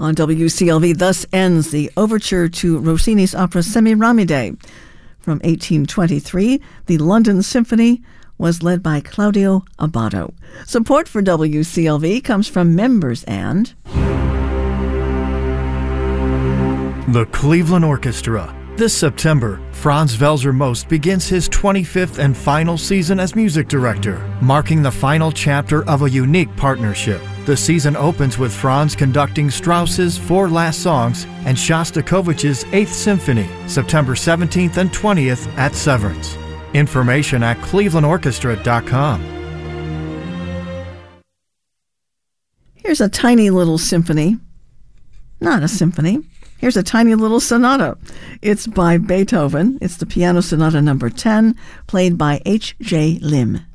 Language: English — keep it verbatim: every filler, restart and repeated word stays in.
On W C L V, thus ends the overture to Rossini's opera Semiramide. From eighteen twenty-three, the London Symphony was led by Claudio Abbado. Support for W C L V comes from members and the Cleveland Orchestra. This September, Franz Welser Most begins his twenty-fifth and final season as music director, marking the final chapter of a unique partnership. The season opens with Franz conducting Strauss's Four Last Songs and Shostakovich's Eighth Symphony, September seventeenth and twentieth at Severance. Information at cleveland orchestra dot com. Here's a tiny little symphony. Not a symphony. Here's a tiny little sonata. It's by Beethoven. It's the Piano Sonata number ten, played by H J Lim.